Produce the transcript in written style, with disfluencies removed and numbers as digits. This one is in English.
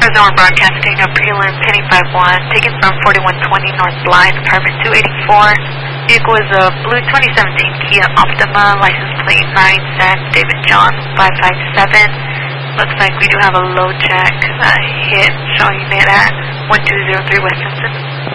and we're broadcasting a prelim Penny 5-1, taken from 4120 North Line, apartment 284. Vehicle is a blue 2017 Kia Optima, license plate 9 San David John 557. Looks like we do have a low check hit, showing it at 1203 West Simpson.